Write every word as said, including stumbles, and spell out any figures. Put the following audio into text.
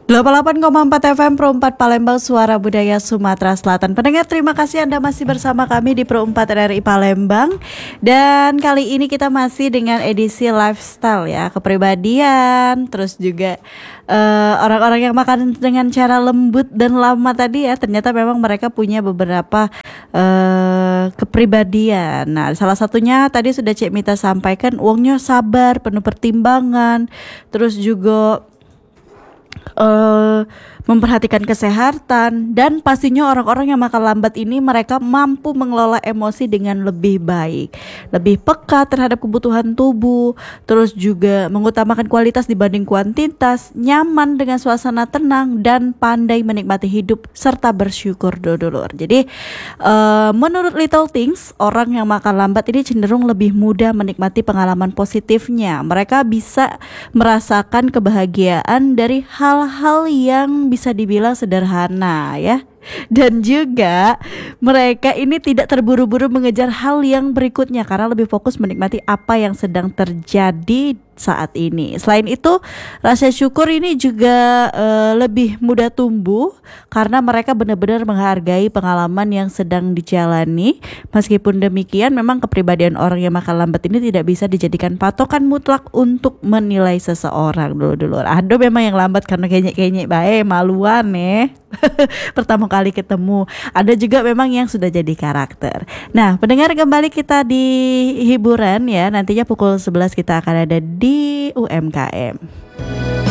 delapan puluh delapan koma empat F M Pro empat Palembang, Suara Budaya Sumatera Selatan. Pendengar, terima kasih Anda masih bersama kami di Pro empat R R I Palembang. Dan kali ini kita masih dengan edisi lifestyle ya, kepribadian, terus juga uh, orang-orang yang makan dengan cara lembut dan lama tadi ya. Ternyata memang mereka punya beberapa uh, kepribadian. Nah, salah satunya tadi sudah Cik Mita sampaikan, uangnya sabar, penuh pertimbangan, terus juga Uh, memperhatikan kesehatan, dan pastinya orang-orang yang makan lambat ini mereka mampu mengelola emosi dengan lebih baik, lebih peka terhadap kebutuhan tubuh, terus juga mengutamakan kualitas dibanding kuantitas, nyaman dengan suasana tenang, dan pandai menikmati hidup serta bersyukur dulur. Jadi uh, menurut Little Things, orang yang makan lambat ini cenderung lebih mudah menikmati pengalaman positifnya. Mereka bisa merasakan kebahagiaan dari hal-hal yang bisa dibilang sederhana ya. Dan juga mereka ini tidak terburu-buru mengejar hal yang berikutnya karena lebih fokus menikmati apa yang sedang terjadi saat ini. Selain itu, rasa syukur ini juga uh, lebih mudah tumbuh karena mereka benar-benar menghargai pengalaman yang sedang dijalani. Meskipun demikian, memang kepribadian orang yang makan lambat ini tidak bisa dijadikan patokan mutlak untuk menilai seseorang dulu-dulu. Aduh, memang yang lambat karena kenyek-kenyek bae, maluan nih. Pertama kali ketemu. Ada juga memang yang sudah jadi karakter. Nah, pendengar, kembali kita di hiburan ya. Nantinya pukul sebelas kita akan ada di U M K M.